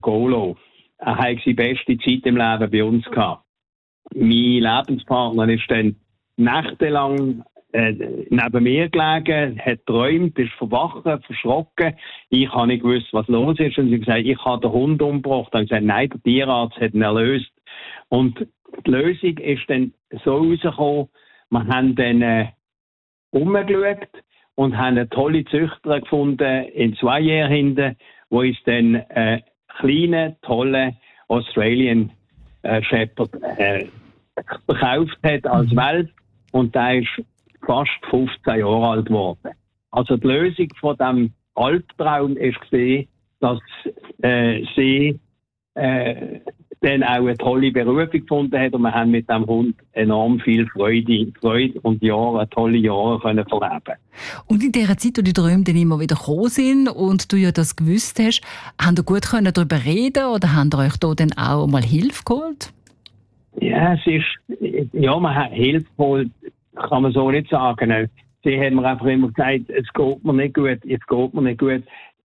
gehen. Er hat seine beste Zeit im Leben bei uns gehabt. Mein Lebenspartner ist dann nächtelang neben mir gelegen, hat geträumt, ist verwacht, verschrocken. Ich habe nicht gewusst, was los ist. Und sie hat gesagt, ich habe den Hund umgebracht. Dann gesagt, nein, der Tierarzt hat ihn erlöst. Und die Lösung ist dann so rausgekommen, wir haben dann umgeschaut und haben eine tolle Züchterin gefunden in 2 Jahren hinten, wo uns dann kleinen, tollen Australian Shepherd verkauft hat als Welt. Und der ist fast 15 Jahre alt geworden. Also die Lösung von diesem Albtraum war, dass sie dann auch eine tolle Berufung gefunden hat und wir haben mit dem Hund enorm viel Freude und tolle Jahre können verleben. Und in dieser Zeit, wo die Träume dann immer wieder gekommen sind und du ja das gewusst hast, habt ihr gut darüber reden oder habt ihr euch da dann auch mal Hilfe geholt? Ja, man hat Hilfe geholt, kann man so nicht sagen. Sie haben mir einfach immer gesagt, es geht mir nicht gut.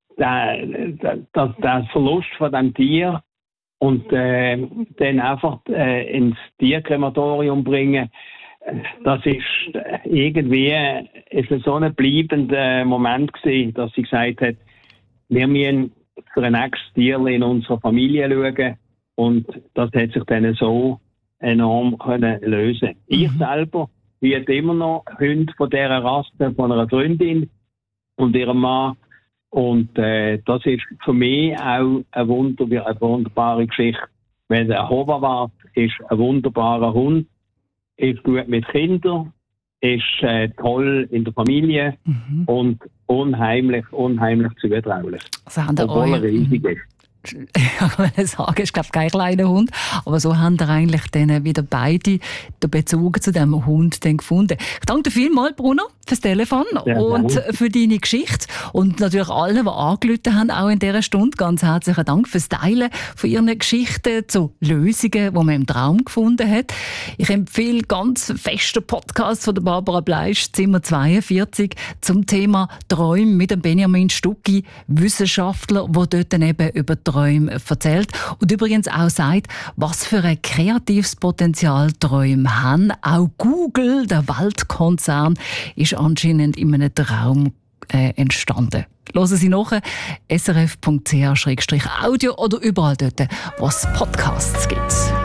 Der Verlust von dem Tier und dann einfach ins Tierkrematorium bringen, das ist irgendwie so ein bleibender Moment gewesen, dass sie gesagt hat, wir müssen für ein nächstes Tier in unserer Familie schauen und das hat sich dann so enorm können lösen. Ich selber habe immer noch Hunde von dieser Rasse, von einer Freundin und ihrem Mann. Und das ist für mich auch eine wunderbare Geschichte. Weil der Hoverwart ist ein wunderbarer Hund, ist gut mit Kindern, ist toll in der Familie und unheimlich zutraulich. Obwohl er riesig ist. Ich wollte sagen, ich glaube kein kleiner Hund, aber so haben wir eigentlich dann wieder beide den Bezug zu diesem Hund dann gefunden. Ich danke dir vielmals, Bruno, fürs Telefon und für deine Geschichte und natürlich allen, die angerufen haben, auch in dieser Stunde. Ganz herzlichen Dank fürs Teilen von ihren Geschichten zu Lösungen, die man im Traum gefunden hat. Ich empfehle ganz festen Podcast von der Barbara Bleisch, Zimmer 42, zum Thema Träume mit dem Benjamin Stucki, Wissenschaftler, der dort dann eben über Träume erzählt und übrigens auch sagt, was für ein kreatives Potenzial Träume haben. Auch Google, der Weltkonzern, ist anscheinend in einem Traum entstanden. Hören Sie nach, srf.ch/audio oder überall dort, wo es Podcasts gibt.